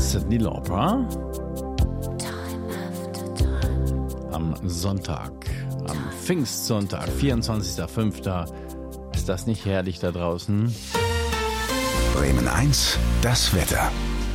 Cyndi Lauper. Am Sonntag, am Pfingstsonntag, 24.05. Ist das nicht herrlich da draußen? Bremen 1, das Wetter.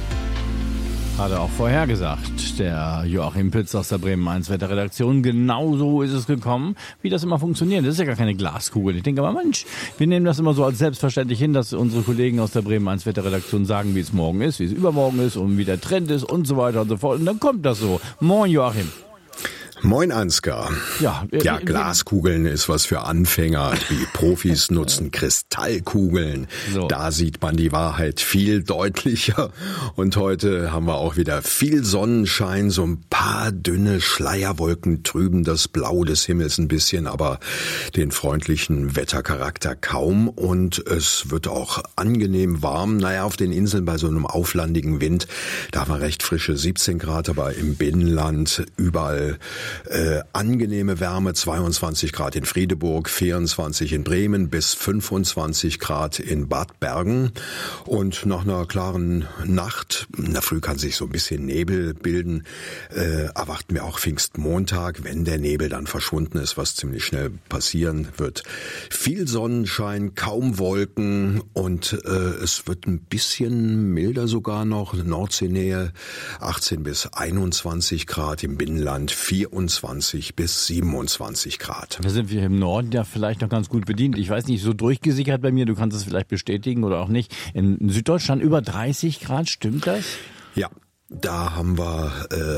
Hat er auch vorhergesagt, der Joachim Pütz aus der Bremen 1 Wetterredaktion. Genau so ist es gekommen, wie das immer funktioniert. Das ist ja gar keine Glaskugel. Ich denke aber, Mensch, wir nehmen das immer so als selbstverständlich hin, dass unsere Kollegen aus der Bremen 1 Wetterredaktion sagen, wie es morgen ist, wie es übermorgen ist und wie der Trend ist und so weiter und so fort. Und dann kommt das so. Moin, Joachim. Moin Ansgar. Ja, Glaskugeln ist was für Anfänger. Die Profis nutzen Kristallkugeln. So. Da sieht man die Wahrheit viel deutlicher. Und heute haben wir auch wieder viel Sonnenschein. So ein paar dünne Schleierwolken trüben das Blau des Himmels ein bisschen, aber den freundlichen Wettercharakter kaum. Und es wird auch angenehm warm. Naja, auf den Inseln bei so einem auflandigen Wind, da haben wir recht frische 17 Grad, aber im Binnenland überall angenehme Wärme, 22 Grad in Friedeburg, 24 in Bremen bis 25 Grad in Bad Bergen. Und nach einer klaren Nacht, in der Früh kann sich so ein bisschen Nebel bilden, erwarten wir auch Pfingstmontag, wenn der Nebel dann verschwunden ist, was ziemlich schnell passieren wird. Viel Sonnenschein, kaum Wolken und es wird ein bisschen milder sogar noch, Nordseenähe, 18 bis 21 Grad, im Binnenland 24 bis 27 Grad. Da sind wir im Norden ja vielleicht noch ganz gut bedient. Ich weiß nicht, so durchgesickert bei mir, du kannst es vielleicht bestätigen oder auch nicht. In Süddeutschland über 30 Grad, stimmt das? Ja. Da haben wir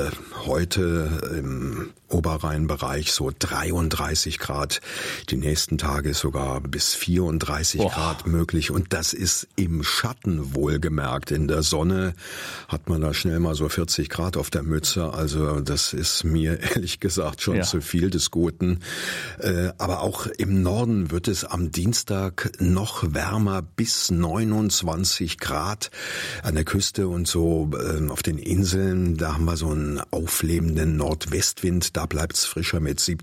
heute im Oberrheinbereich so 33 Grad. Die nächsten Tage sogar bis 34 Grad möglich. Und das ist im Schatten wohlgemerkt. In der Sonne hat man da schnell mal so 40 Grad auf der Mütze. Also das ist mir ehrlich gesagt schon zu viel des Guten. Aber auch im Norden wird es am Dienstag noch wärmer, bis 29 Grad an der Küste und so auf den Inseln, da haben wir so einen auflebenden Nordwestwind, da bleibt's frischer mit 17